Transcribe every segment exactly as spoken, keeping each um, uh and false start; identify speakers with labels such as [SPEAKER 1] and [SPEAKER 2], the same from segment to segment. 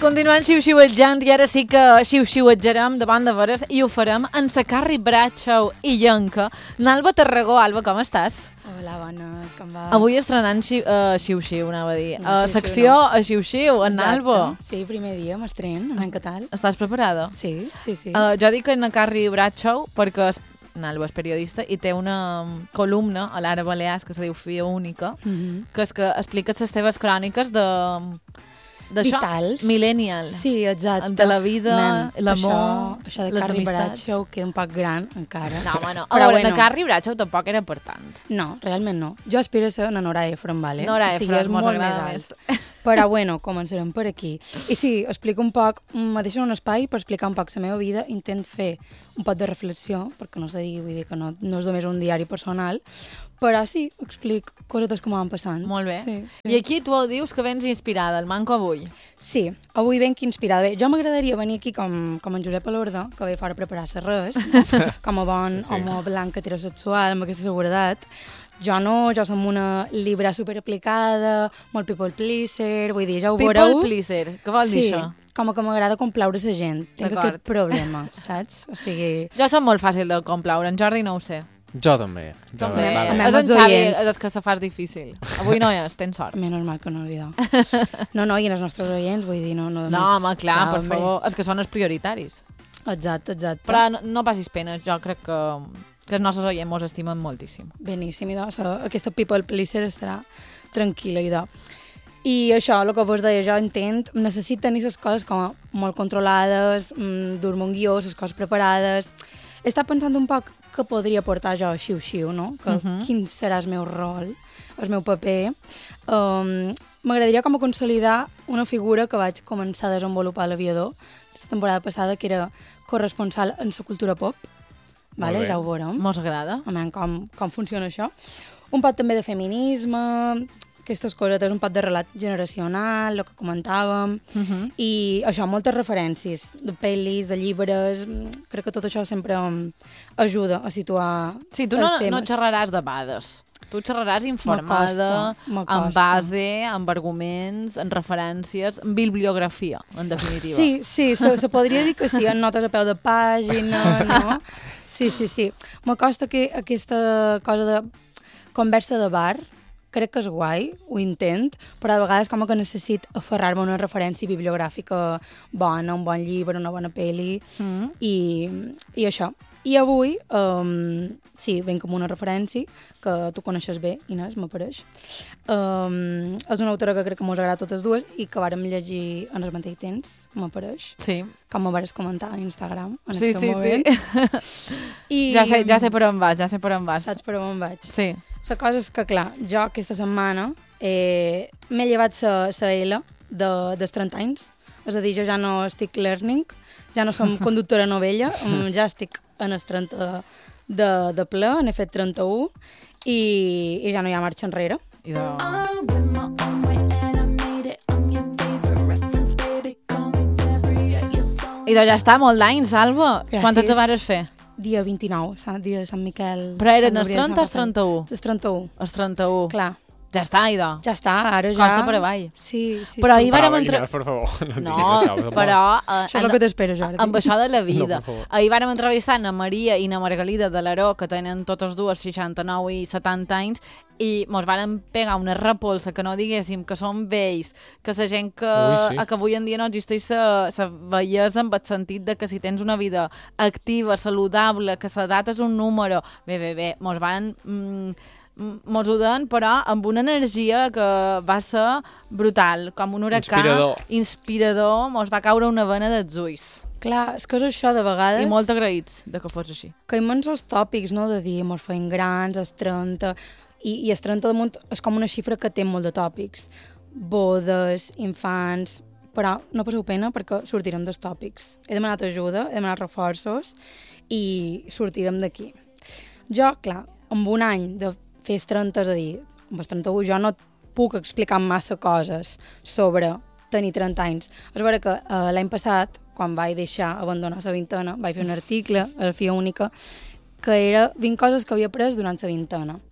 [SPEAKER 1] Continuant xiu-xiuetjant i ara sí que xiu-xiuetjarem davant de veres i ho farem en sa Carri Bradshaw i Llenca. Nalba Tarragó, Alba, com estàs?
[SPEAKER 2] Hola, bones, com va?
[SPEAKER 1] Avui estrenant xi, uh, xiu-xiu, anava a dir. Uh, secció no. a xiu-xiu, en Nalba.
[SPEAKER 2] Sí, primer dia, m'estren, en què tal?
[SPEAKER 1] Estàs preparada?
[SPEAKER 2] Sí, sí, sí.
[SPEAKER 1] Uh, jo dic en la Carri Bradshaw perquè Nalba és periodista i té una columna a l'Ara Balears que se diu Filla Única, mm -hmm. que és que explica les teves cròniques de... d'això,
[SPEAKER 2] vitals.
[SPEAKER 1] Millennial.
[SPEAKER 2] Sí, exacte.
[SPEAKER 1] De la vida, l'amor,
[SPEAKER 2] això, això de
[SPEAKER 1] les
[SPEAKER 2] Carri
[SPEAKER 1] amistats.
[SPEAKER 2] Bradshaw queda un poc gran, encara.
[SPEAKER 1] No, home, no.
[SPEAKER 2] Però
[SPEAKER 1] a veure,
[SPEAKER 2] bueno.
[SPEAKER 1] la Carri Bradshaw tampoc era per tant.
[SPEAKER 2] No, realment no. Jo aspiro a ser una Nora Ephron, vale?
[SPEAKER 1] Nora
[SPEAKER 2] o sigui,
[SPEAKER 1] Ephron,
[SPEAKER 2] és
[SPEAKER 1] mos
[SPEAKER 2] molt
[SPEAKER 1] agrada
[SPEAKER 2] més alt. Però bueno, començarem per aquí. I sí, explico un poc, me deixo un espai per explicar un poc la meva vida, intent fer un poc de reflexió, perquè no se digui, vull dir que no, no és només un diari personal, però sí, explico cosetes que m'han passant.
[SPEAKER 1] Molt bé.
[SPEAKER 2] Sí, sí.
[SPEAKER 1] I aquí tu dius que vens inspirada, el manco avui.
[SPEAKER 2] Sí, avui venc inspirada. Bé, jo m'agradaria venir aquí com, com en Josep Alorda, que ve fora a preparar-se res, com a bon sí. home blanc heterosexual, amb aquesta seguretat. Jo no, jo som una libra superaplicada, molt people pleaser, vull dir, ja ho veureu.
[SPEAKER 1] People pleaser, què vol
[SPEAKER 2] sí,
[SPEAKER 1] dir això?
[SPEAKER 2] Com que m'agrada complaure la gent. Tinc aquest problema, saps? O sigui...
[SPEAKER 1] Jo som molt fàcil de complaure, en Jordi no ho sé.
[SPEAKER 3] Jo també. Jo
[SPEAKER 1] també.
[SPEAKER 3] Vale.
[SPEAKER 1] És en Xavi, és el que se fa difícil. Avui no és, tens sort.
[SPEAKER 2] Menys mal que no li do. No, no, i els nostres oients, vull dir, no... No,
[SPEAKER 1] no home, clar, clar per favor, és que són els prioritaris.
[SPEAKER 2] Exacte, exacte.
[SPEAKER 1] Però no, no passis pena, jo crec que... que els nostres oients mos estimen moltíssim.
[SPEAKER 2] Beníssim, i doncs, aquesta people pleaser estarà tranquil·la, i doncs. I això, el que vos deia, jo entenc, necessito tenir les coses com molt controlades, mmm, dur-me un guió, les coses preparades. He estat pensant un poc què podria portar jo xiu-xiu, no? Que, uh -huh. Quin serà el meu rol, el meu paper. Um, M'agradaria com a consolidar una figura que vaig començar a desenvolupar a l'Aviador la temporada passada, que era corresponsal en la cultura pop. Vale, ja ho veurem.
[SPEAKER 1] Mos agrada.
[SPEAKER 2] A veure com, com funciona això. Un poc també de feminisme, aquestes cosetes, un poc de relat generacional, el que comentàvem, uh -huh. i això, moltes referències de pel·lis, de llibres, crec que tot això sempre ajuda a situar
[SPEAKER 1] sí, tu no, no xerraràs de bades. Tu xerraràs informada, amb base, amb arguments, en referències, en bibliografia, en definitiva.
[SPEAKER 2] Sí, sí, se, se podria dir que sí, en notes a peu de pàgina, no? Sí, sí, sí. M'acosta que aquesta cosa de conversa de bar, crec que és guai, ho intent, però a vegades com que necessit aferrar-me a una referència bibliogràfica bona, un bon llibre, una bona pel·li, mm. i, i això. I avui, um, sí, venc com una referència, que tu coneixes bé, Inés, m'apareix. Um, és una autora que crec que mos agrada totes dues i que vàrem llegir en el mateix temps, m'apareix.
[SPEAKER 1] Sí.
[SPEAKER 2] Com m'ho vas comentar a Instagram, en
[SPEAKER 1] sí,
[SPEAKER 2] aquest
[SPEAKER 1] sí,
[SPEAKER 2] moment.
[SPEAKER 1] Sí,
[SPEAKER 2] I...
[SPEAKER 1] ja, sé, ja sé per on vas, ja sé per on vas.
[SPEAKER 2] Saps per on vaig?
[SPEAKER 1] Sí.
[SPEAKER 2] La cosa és que, clar, jo aquesta setmana eh, m'he llevat la L de, dels trenta anys, és a dir, jo ja no estic learning, ja no som conductora novella, ja estic en els trenta de, de ple, n'he fet trenta-u i, i ja no hi ha marxa enrere.
[SPEAKER 1] I de... I de ja està, molt d'anys, Alba. Quantes te vares fer?
[SPEAKER 2] Dia vint-i-nou, dia de Sant Miquel.
[SPEAKER 1] Però eren els trenta o els trenta-u?
[SPEAKER 2] Els trenta-u.
[SPEAKER 1] Els trenta-u.
[SPEAKER 2] Clar.
[SPEAKER 1] Ja està, idò.
[SPEAKER 2] Ja està, ara ja...
[SPEAKER 1] Costa per avall.
[SPEAKER 2] Sí, sí,
[SPEAKER 1] però
[SPEAKER 2] sí.
[SPEAKER 1] ahir vàrem entrar...
[SPEAKER 3] Per favor, no,
[SPEAKER 1] no
[SPEAKER 3] això,
[SPEAKER 1] però...
[SPEAKER 2] Uh, això és el que t'espero, Jordi.
[SPEAKER 1] Amb això de la vida.
[SPEAKER 3] No,
[SPEAKER 1] ahir vàrem entrevistar na Maria i na Margalida de l'Aró, que tenen totes dues seixanta-nou i setanta anys, i mos varen pegar una repolsa que no diguéssim que són vells, que la gent que, Ui, sí. que avui en dia no existeix la bellesa en el sentit de que si tens una vida activa, saludable, que l'edat és un número... Bé, bé, bé, mos van... Mm, mos ho donen, però amb una energia que va ser brutal, com un huracà
[SPEAKER 3] inspirador,
[SPEAKER 1] inspirador mos va caure una vena dels ulls.
[SPEAKER 2] Clar, és que és això de vegades...
[SPEAKER 1] I molt agraïts de que fos així.
[SPEAKER 2] Que immensos els tòpics, no?, de dir, mos feim grans, els trenta... I, i els trenta damunt és com una xifra que té molt de tòpics. Bodes, infants... Però no passeu pena perquè sortirem dels tòpics. He demanat ajuda, he demanat reforços i sortirem d'aquí. Jo, clar, amb un any de fer els trenta, és a dir, amb els trenta-u jo no puc explicar massa coses sobre tenir trenta anys. És vera que uh, l'any passat, quan vaig deixar abandonar la vintena, vaig fer un article a la Filla Única que era vint coses que havia après durant la vintena.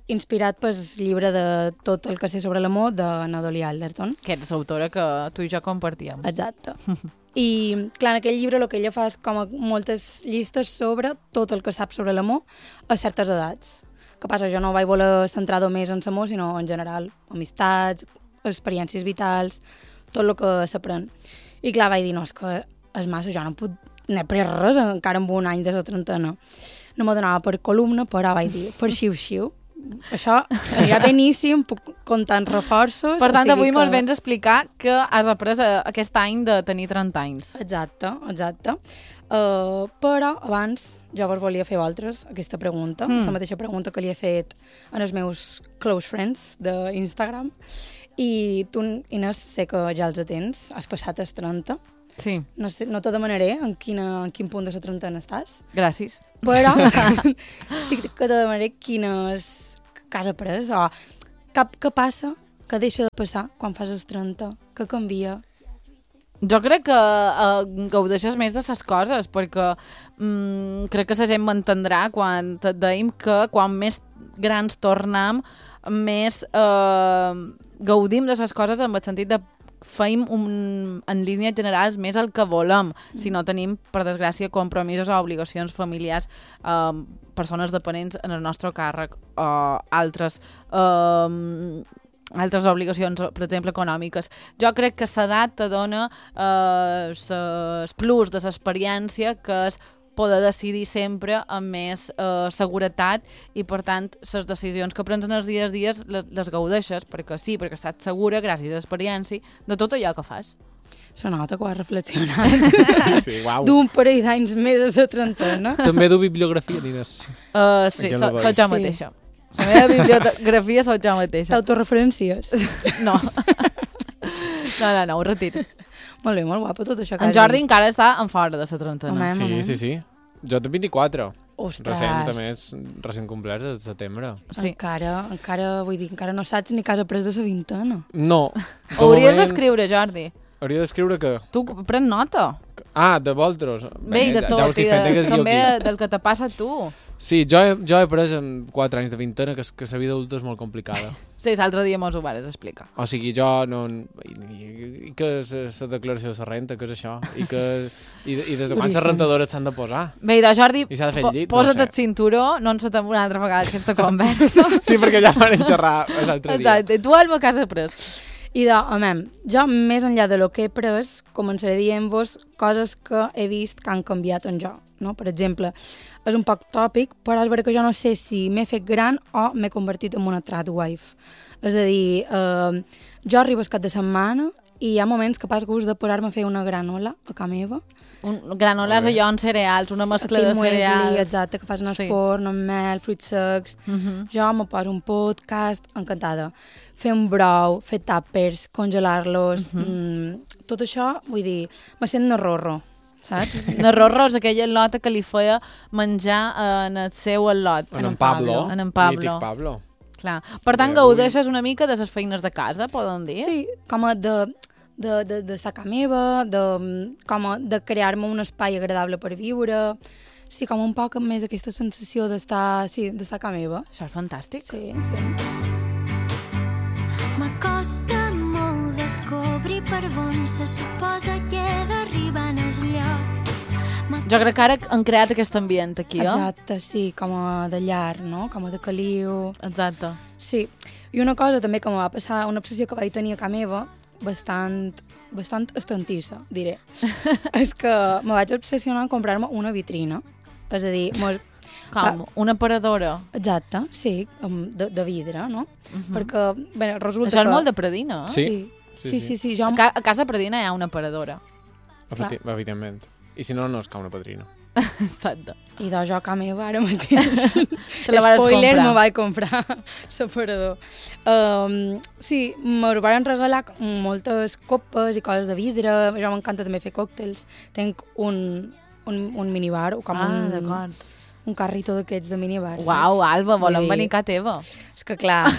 [SPEAKER 2] inspirat pel llibre de Tot el que sé sobre l'amor de Nadoli Alderton.
[SPEAKER 1] Que és l'autora que tu i jo compartíem.
[SPEAKER 2] Exacte. I, clar, en aquell llibre el que ella fa és com moltes llistes sobre tot el que sap sobre l'amor a certes edats. Què passa? Jo no vaig voler centrar només en l'amor, sinó en general, amistats, experiències vitals, tot el que s'aprèn. I clar, vaig dir, no, és que és massa, jo no puc no he pres res encara amb un any de la trentena. No me donava per columna, però vaig dir, per xiu-xiu. Això anirà beníssim, puc comptar en reforços.
[SPEAKER 1] Per tant,
[SPEAKER 2] o sigui
[SPEAKER 1] avui
[SPEAKER 2] que...
[SPEAKER 1] mos vens a explicar que has après aquest any de tenir trenta anys.
[SPEAKER 2] Exacte, exacte. Uh, però abans jo vos volia fer a vosaltres aquesta pregunta, mm. la mateixa pregunta que li he fet en els meus close friends d'Instagram. I tu, Inés, sé que ja els atens, has passat els trenta.
[SPEAKER 1] Sí.
[SPEAKER 2] No, sé, no te demanaré en, quina, en quin punt de la trentena estàs.
[SPEAKER 1] Gràcies.
[SPEAKER 2] Però sí que te demanaré quines que has après, o cap que passa, que deixa de passar quan fas els trenta, que canvia.
[SPEAKER 1] Jo crec que uh, gaudeixes més de les coses, perquè um, crec que la gent m'entendrà quan et dèiem que quan més grans tornem, més uh, gaudim de les coses en el sentit de feim un, en línies generals més el que volem, mm. si no tenim, per desgràcia, compromisos o obligacions familiars, eh, persones dependents en el nostre càrrec, o altres, eh, altres obligacions, per exemple, econòmiques. Jo crec que l'edat te dona eh, el plus de l'experiència, que és poder decidir sempre amb més eh, seguretat i, per tant, les decisions que prens en els dies a dies les, les gaudeixes, perquè sí, perquè estàs segura, gràcies a l'experiència, de tot allò que fas.
[SPEAKER 2] Se nota que ho has reflexionat.
[SPEAKER 3] Sí, sí, uau.
[SPEAKER 2] D'un parell d'anys més a la trentena.
[SPEAKER 3] També du bibliografia, Nines.
[SPEAKER 1] Uh, sí, so, soc jo mateixa. La meva bibliografia soc jo mateixa.
[SPEAKER 2] T'autoreferencies?
[SPEAKER 1] No. No, no, no, ho retiro.
[SPEAKER 2] Molt bé, molt guapo tot això.
[SPEAKER 1] En Jordi dit. Encara està en fora de la trentena.
[SPEAKER 2] Home,
[SPEAKER 3] sí,
[SPEAKER 2] home.
[SPEAKER 3] sí, sí. Jo tinc vint-i-quatre.
[SPEAKER 2] Ostres.
[SPEAKER 3] Recent, a més, recent complert de setembre.
[SPEAKER 2] Sí. Encara, encara, vull dir, encara no saps ni que has après de la vintena.
[SPEAKER 3] No.
[SPEAKER 1] Hauries moment... d'escriure, Jordi.
[SPEAKER 3] Hauria d'escriure què?
[SPEAKER 1] Tu pren nota.
[SPEAKER 3] Ah, de vosaltres.
[SPEAKER 1] Bé, i de tot, ja i de, també del que te passa a tu.
[SPEAKER 3] Sí, jo he, jo he après en quatre anys de vintena que, que la vida adulta és molt complicada.
[SPEAKER 1] Sí, l'altre dia mos ho vares explicar.
[SPEAKER 3] O sigui, jo no... I, i, i que és la declaració de la renta, que és això? I, que, i, i des de quan les rentadores s'han de posar?
[SPEAKER 1] Bé, i de Jordi,
[SPEAKER 3] I s'ha de fer el llit,
[SPEAKER 1] posa't
[SPEAKER 3] no
[SPEAKER 1] el cinturó, no ens atem una altra vegada aquesta conversa.
[SPEAKER 3] Sí, perquè ja van enxerrar l'altre dia.
[SPEAKER 1] Exacte, i tu, Alba, què has après?
[SPEAKER 2] I de, home, jo, més enllà de lo que he pres, començaré dient-vos coses que he vist que han canviat en jo, no? Per exemple, és un poc tòpic, però és vera que jo no sé si m'he fet gran o m'he convertit en una tradwife. És a dir, eh, jo arribo el cap de setmana i hi ha moments que pas gust de posar-me a fer una granola a casa meva.
[SPEAKER 1] Un granola és allò amb cereals, una mescla de cereals.
[SPEAKER 2] Exacte, que fas en el sí. forn, amb mel, fruits secs. Uh -huh. Jo me poso un podcast, encantada. Fer un brou, fer tàpers, congelar-los, uh -huh. mm, tot això, vull dir, me sent narrorro, saps?
[SPEAKER 1] Narrorro és aquella lota que li feia menjar en el seu al·lot.
[SPEAKER 3] En en Pablo.
[SPEAKER 1] En en Pablo.
[SPEAKER 3] Mític Pablo.
[SPEAKER 1] Clar. Per tant, gaudeixes una mica de les feines de casa, poden dir?
[SPEAKER 2] Sí, com a de... de, de, de estar a casa meva, de, com a, de crear-me un espai agradable per viure. Sí, com un poc més aquesta sensació d'estar sí, d'estar a casa meva.
[SPEAKER 1] Això és fantàstic.
[SPEAKER 2] Sí, sí.
[SPEAKER 4] M'acosta molt descobrir per on se suposa que he d'arribar en els llocs.
[SPEAKER 1] Jo crec que ara han creat aquest ambient aquí, eh?
[SPEAKER 2] Exacte, sí, com a de llar, no? Com a de caliu.
[SPEAKER 1] Exacte.
[SPEAKER 2] Sí, i una cosa també que em va passar, una obsessió que vaig tenir a casa meva, bastant, bastant estantissa, diré. És que me vaig obsessionar en comprar-me una vitrina. És a dir... Mos...
[SPEAKER 1] Com? Una aparadora?
[SPEAKER 2] Exacte, sí, de, de vidre, no? Uh -huh. Perquè, bé, resulta
[SPEAKER 1] Això
[SPEAKER 2] que...
[SPEAKER 1] és molt de Pradina, eh?
[SPEAKER 3] Sí.
[SPEAKER 2] Sí, sí, sí. sí, sí jo...
[SPEAKER 1] a, ca a casa Pradina hi ha una aparadora.
[SPEAKER 3] Evidentment. I si no, no es cau una padrina.
[SPEAKER 1] Exacte.
[SPEAKER 2] I doncs jo a casa meva ara mateix.
[SPEAKER 1] Te la vas
[SPEAKER 2] Spoiler,
[SPEAKER 1] comprar.
[SPEAKER 2] me vaig comprar l'aparador. Um, sí, me van regalar moltes copes i coses de vidre. Jo m'encanta també fer còctels. Tenc un, un, un minibar, com
[SPEAKER 1] ah,
[SPEAKER 2] un,
[SPEAKER 1] d'acord.
[SPEAKER 2] un carrito d'aquests de minibar.
[SPEAKER 1] Uau,
[SPEAKER 2] saps?
[SPEAKER 1] Alba, volem
[SPEAKER 2] I...
[SPEAKER 1] venir a casa teva.
[SPEAKER 2] És que clar...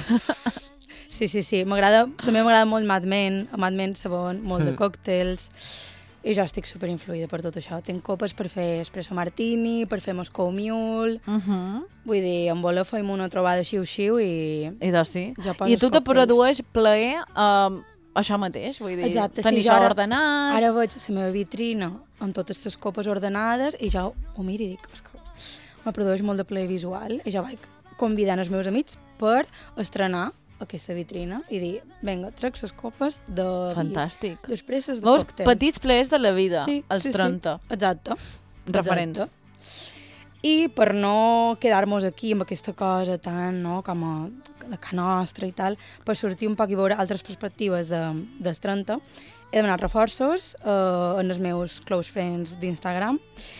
[SPEAKER 2] Sí, sí, sí. M'agrada, també m'agrada molt Mad Men. A Mad Men saben molt de còctels. I jo estic superinfluïda per tot això. Tinc copes per fer espresso martini, per fer Moscow Mule... Uh -huh. Vull dir, en voler fem una trobada xiu-xiu i...
[SPEAKER 1] I doncs sí. I tu te produeix plaer uh, això mateix? Vull dir,
[SPEAKER 2] exacte,
[SPEAKER 1] tenir
[SPEAKER 2] sí,
[SPEAKER 1] això
[SPEAKER 2] ara,
[SPEAKER 1] ordenat...
[SPEAKER 2] Ara veig la meva vitrina amb totes les copes ordenades i jo ho miro i dic, és que me produeix molt de plaer visual i jo vaig convidant els meus amics per estrenar aquesta vitrina i dir, vinga, trec les copes de...
[SPEAKER 1] Fantàstic.
[SPEAKER 2] Després de
[SPEAKER 1] Veus,
[SPEAKER 2] còctel.
[SPEAKER 1] petits plaers de la vida,
[SPEAKER 2] sí,
[SPEAKER 1] als
[SPEAKER 2] sí,
[SPEAKER 1] trenta.
[SPEAKER 2] Sí. Exacte.
[SPEAKER 1] Referents.
[SPEAKER 2] Exacte. I per no quedar-nos aquí amb aquesta cosa tan, no?, com a de ca nostra i tal, per sortir un poc i veure altres perspectives de, dels trenta, he demanat reforços eh, en els meus close friends d'Instagram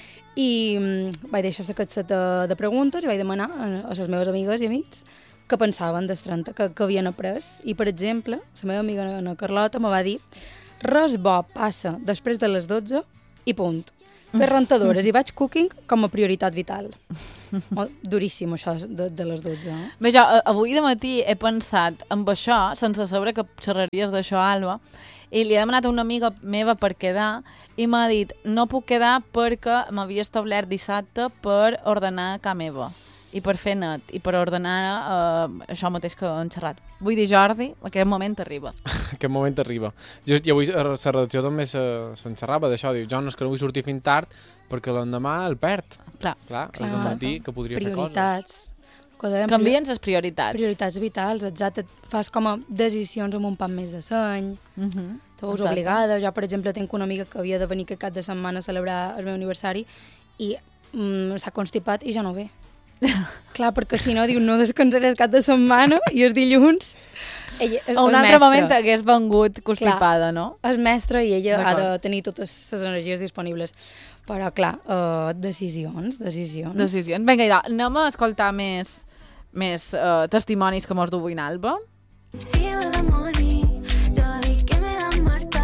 [SPEAKER 2] i mm, vaig deixar aquest set de, de preguntes i vaig demanar a, a les meves amigues i amics que pensaven dels trenta, que, que havien après. I, per exemple, la meva amiga Ana Carlota me va dir res bo passa després de les dotze i punt. Fer rentadores i batch cooking com a prioritat vital. Oh, duríssim, això de, de les dotze. Eh?
[SPEAKER 1] Bé, jo avui de matí he pensat amb això, sense saber que xerraries d'això, Alba, i li he demanat a una amiga meva per quedar i m'ha dit, no puc quedar perquè m'havia establert dissabte per ordenar ca meva i per fer net, i per ordenar uh, això mateix que hem xerrat. Vull dir, Jordi, aquest moment arriba.
[SPEAKER 3] Aquest moment arriba. Jo, jo avui a la redacció també se'n xerrava d'això, diu, jo no és que no vull sortir fins tard perquè l'endemà el perd.
[SPEAKER 1] Clar.
[SPEAKER 3] Clar, Clar. És de matí que podria
[SPEAKER 2] prioritats.
[SPEAKER 3] fer coses.
[SPEAKER 1] Canvien les prioritats.
[SPEAKER 2] Prioritats vitals, exacte. Fas com a decisions amb un pan més de seny, uh -huh. te veus obligada. Jo, per exemple, tinc una amiga que havia de venir aquest cap de setmana a celebrar el meu aniversari i mm, s'ha constipat i ja no ve. Clar, perquè si no, diu, no descansaràs cap de setmana i els dilluns... Ella, és,
[SPEAKER 1] a un altre mestre. Moment hagués vengut constipada, clar, no?
[SPEAKER 2] És mestra i ella ha de tenir totes les energies disponibles. Però, clar, uh, decisions, decisions.
[SPEAKER 1] Decisions. Vinga, idò, anem a escoltar més, més uh, testimonis que mos duguin Alba.
[SPEAKER 4] Sí, me da Moni, jo dic que me da Marta,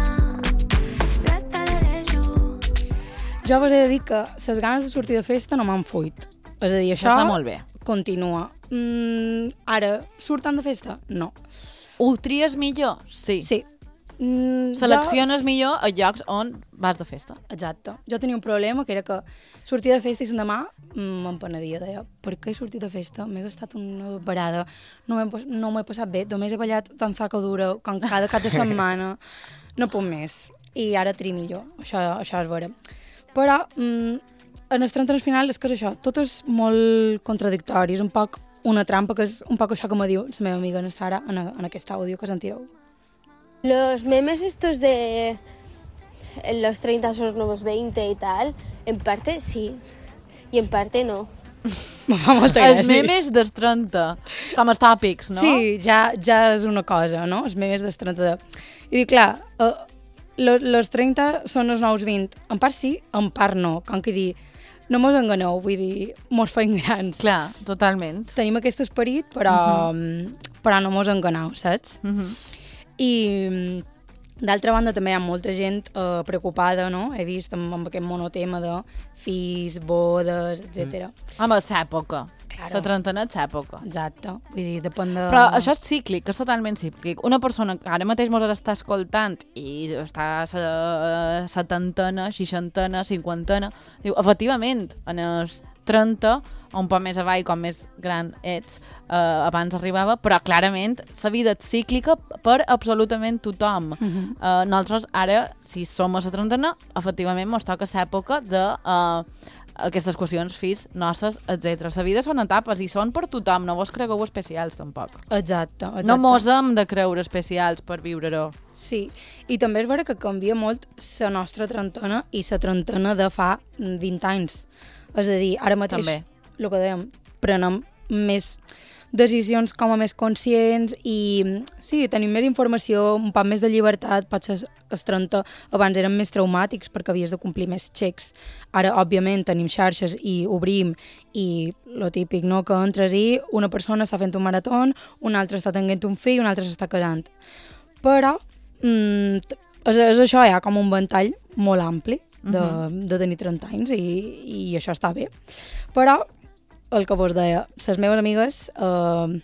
[SPEAKER 4] ratarejo.
[SPEAKER 2] Jo vos he de dir que les ganes de sortir de festa no m'han fuit. És a dir, això,
[SPEAKER 1] això està molt bé.
[SPEAKER 2] Continua. Mm, ara, surten de festa? No.
[SPEAKER 1] Ho tries millor? Sí.
[SPEAKER 2] Sí. Mm,
[SPEAKER 1] Selecciones
[SPEAKER 2] jo...
[SPEAKER 1] millor a llocs on vas de festa.
[SPEAKER 2] Exacte. Jo tenia un problema, que era que sortia de festa i l'endemà m'empenedia. Deia, per què he sortit de festa? M'he gastat una parada, no m'he no m'he passat bé, només he ballat tan saca dura com cada cap de setmana, no puc més. I ara tria millor, això, això és vera. Però mm, en els trenta al final és que és això, tot és molt contradictori, és un poc una trampa, que és un poc això que me diu la meva amiga na Sara en, en aquest àudio que sentireu.
[SPEAKER 5] Los memes estos de los treinta son los nuevos veinte y tal, en parte sí, y en parte no.
[SPEAKER 2] Me fa molta gràcia.
[SPEAKER 1] Els memes dels trenta, com els tòpics, no?
[SPEAKER 2] Sí, ja, ja és una cosa, no? Els memes dels trenta. De... I dic, clar, uh, los, los trenta són els nous vint. En part sí, en part no. Com que dir, no mos enganeu, vull dir, mos feim grans.
[SPEAKER 1] Clar, totalment.
[SPEAKER 2] Tenim aquest esperit, però, uh -huh. però no mos enganeu, saps?
[SPEAKER 1] Uh -huh.
[SPEAKER 2] I d'altra banda també hi ha molta gent uh, preocupada, no? He vist amb, amb aquest monotema de fills, bodes, etcètera.
[SPEAKER 1] Mm. Home, és època. Claro. La trentena és època.
[SPEAKER 2] Exacte. Vull dir, depèn de...
[SPEAKER 1] Però això és cíclic, és totalment cíclic. Una persona que ara mateix mos està escoltant i està a setantena, seixantena, cinquantena, diu, efectivament, en els trenta, un poc més avall, com més gran ets, eh, abans arribava, però clarament la vida és cíclica per absolutament tothom. Uh -huh. eh, nosaltres ara, si som a la trentena, efectivament mos toca l'època de eh, aquestes qüestions, fills, noces, etcètera. La vida són etapes i són per tothom, no vos cregueu especials tampoc.
[SPEAKER 2] Exacte, exacte.
[SPEAKER 1] No mos hem de creure especials per viure-ho.
[SPEAKER 2] Sí, i també és vera que canvia molt la nostra trentena i la trentena de fa vint anys. És a dir, ara mateix,
[SPEAKER 1] també.
[SPEAKER 2] El que dèiem, prenem més decisions com a més conscients i sí, tenim més informació, un poc més de llibertat, potser els trenta abans eren més traumàtics perquè havies de complir més xecs. Ara, òbviament, tenim xarxes i obrim i lo típic, no?, que entres i una persona està fent un marató, una altra està tenint un fill, una altra s'està casant. Però mm, és, és això, hi ha com un ventall molt ampli de, uh-huh. de tenir trenta anys i, i això està bé. Però el que vos deia, les meves amigues, eh,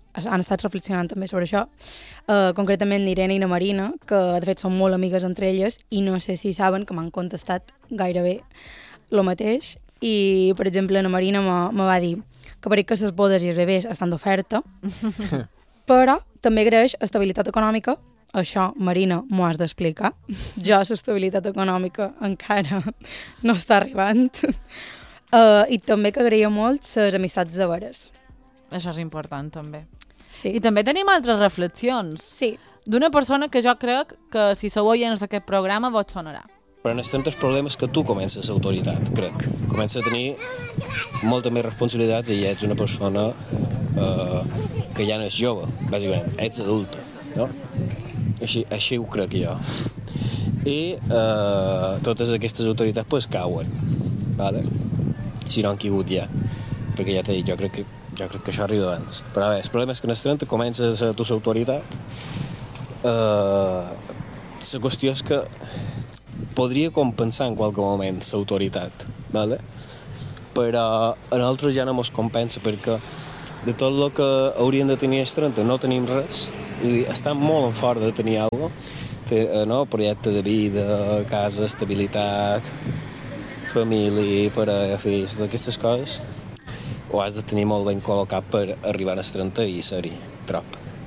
[SPEAKER 2] han estat reflexionant també sobre això. Uh, concretament Irene i na Marina, que de fet són molt amigues entre elles, i no sé si saben que m'han contestat gairebé el mateix. I, per exemple, na Marina me va dir que per que les bodes i els bebès estan d'oferta, però també agraeix estabilitat econòmica. Això, Marina, m'ho has d'explicar. Jo, l'estabilitat econòmica encara no està arribant. Uh, I també que agraïa molt les amistats de veres.
[SPEAKER 1] Això és important, també.
[SPEAKER 2] Sí.
[SPEAKER 1] I també tenim altres reflexions.
[SPEAKER 2] Sí.
[SPEAKER 1] D'una persona que jo crec que, si sou oients d'aquest programa, vos sonarà.
[SPEAKER 6] Però en els tantos problemes que tu comences l'autoritat, crec. Comences a tenir molta més responsabilitats i ja ets una persona eh, que ja no és jove, bàsicament, ets adulta, no? Així, així ho crec jo. I eh, totes aquestes autoritats pues, cauen, vale? Si no han caigut ja. Perquè ja t'he dit, jo crec que, jo crec que això arriba abans. Però a veure, el problema és que en els trenta comences a tu l'autoritat. Eh, la qüestió és que podria compensar en qualque moment l'autoritat, ¿vale? Però a nosaltres ja no mos compensa perquè de tot el que haurien de tenir els trenta no tenim res. És a dir, estan molt en fora de tenir alguna cosa, no? Projecte de vida, casa, estabilitat, família, parella, fills, aquestes coses ho has de tenir molt ben col·locat per arribar als trenta i ser-hi trop.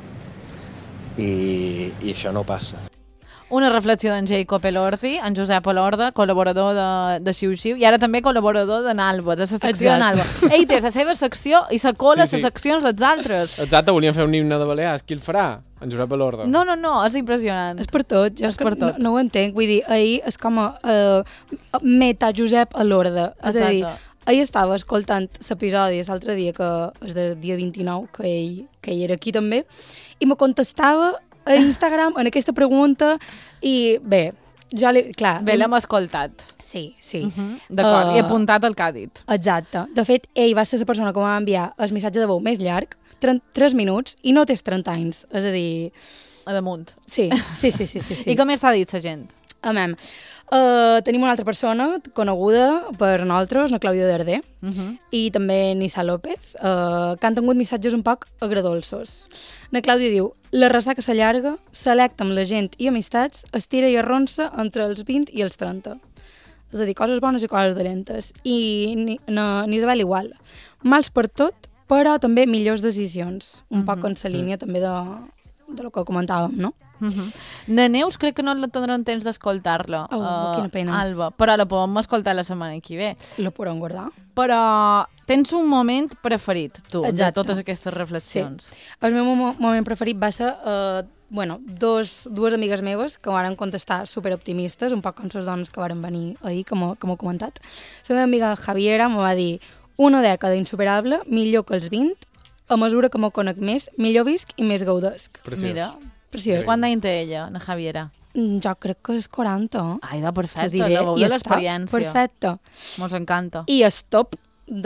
[SPEAKER 6] I, i això no passa.
[SPEAKER 1] Una reflexió d'en Jacob Elordi, en Josep Elorda, col·laborador de, de Xiu Xiu, i ara també col·laborador de Nalba, de la secció de Nalba. Ell té la seva secció i se cola sí, sí. les seccions dels altres.
[SPEAKER 3] Exacte, volíem fer un himne de Balears. Qui el farà? En Josep Elorda.
[SPEAKER 1] No, no, no, és impressionant.
[SPEAKER 2] És per tot, jo és per tot. No, no ho entenc. Vull dir, ahir és com a uh, meta Josep Elorda. És a dir, ahir estava escoltant l'episodi l'altre dia, que és del dia vint-i-nou, que ell, que ell era aquí també, i me contestava a Instagram en aquesta pregunta i bé, ja l'he... Clar,
[SPEAKER 1] bé, l'hem escoltat.
[SPEAKER 2] Sí, sí.
[SPEAKER 1] Uh -huh. D'acord, uh, i apuntat el que ha dit.
[SPEAKER 2] Exacte. De fet, ell va ser la persona que va enviar el missatge de veu més llarg, tres minuts, i no tens trenta anys. És a dir...
[SPEAKER 1] A damunt.
[SPEAKER 2] Sí, sí, sí, sí, sí, sí.
[SPEAKER 1] I com està dit la gent?
[SPEAKER 2] Amem. Uh, tenim una altra persona coneguda per nosaltres, la Clàudia Darder, uh -huh. i també Nissa López, uh, que han tingut missatges un poc agradolços. La Clàudia diu: la ressaca s'allarga, selecta amb la gent i amistats, estira i arronsa entre els vint i els trenta. És a dir, coses bones i coses dolentes. I ni, no, ni Isabel igual. Mals per tot, però també millors decisions. Un uh -huh. poc en la línia també de, de lo que comentàvem, no?
[SPEAKER 1] Uh -huh. Na Neus crec que no la tindrem temps d'escoltar-la.
[SPEAKER 2] Oh, uh, quina pena.
[SPEAKER 1] Alba, però la podem escoltar la setmana que ve.
[SPEAKER 2] La podem guardar.
[SPEAKER 1] Però tens un moment preferit, tu,
[SPEAKER 2] exacte.
[SPEAKER 1] De totes aquestes reflexions.
[SPEAKER 2] Sí. El meu mo moment preferit va ser uh, bueno, dos, dues amigues meves que van contestar superoptimistes, un poc com les dones que van venir ahir, que m'ho he comentat. La meva amiga Javiera me va dir: una dècada insuperable, millor que els vint, a mesura que m'ho conec més, millor visc i més gaudesc.
[SPEAKER 3] Preciós.
[SPEAKER 1] Mira,
[SPEAKER 2] preciós.
[SPEAKER 1] Quant d'any té ella, na Javiera?
[SPEAKER 2] Jo crec que és quaranta.
[SPEAKER 1] Ai, da, perfecte, la veu de l'experiència.
[SPEAKER 2] Perfecte.
[SPEAKER 1] Mos encanta.
[SPEAKER 2] I el top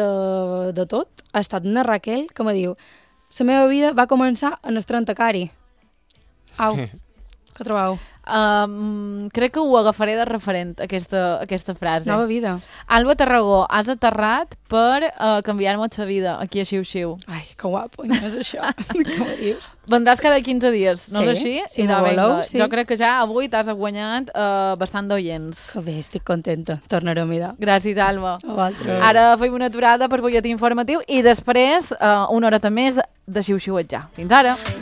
[SPEAKER 2] de, de tot ha estat una Raquel que me diu: la meva vida va començar en el trenta cari. Au, què trobeu?
[SPEAKER 1] Um, crec que ho agafaré de referent, aquesta, aquesta frase.
[SPEAKER 2] Nova vida.
[SPEAKER 1] Alba Tarragó, has aterrat per uh, canviar-me la vida aquí a Xiu Xiu.
[SPEAKER 2] Ai, que guapo, no és això. Com ho dius?
[SPEAKER 1] Vendràs cada quinze dies, no
[SPEAKER 2] sí,
[SPEAKER 1] és així?
[SPEAKER 2] Si
[SPEAKER 1] I
[SPEAKER 2] me
[SPEAKER 1] no,
[SPEAKER 2] voleu,
[SPEAKER 1] venga,
[SPEAKER 2] sí.
[SPEAKER 1] Jo crec que ja avui t'has guanyat uh, bastant d'oients.
[SPEAKER 2] Que bé, estic contenta. Tornaré a mirar.
[SPEAKER 1] Gràcies, Alba.
[SPEAKER 2] A vosaltres.
[SPEAKER 1] Ara fem una aturada per butlletí informatiu i després uh, una horeta més de Xiu Xiuet ja. Fins ara.